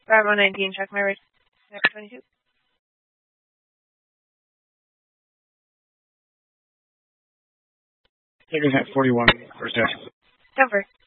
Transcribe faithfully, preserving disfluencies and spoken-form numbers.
Bravo nineteen, check my rate. twenty-two. Taking at forty-one, first half. Cover.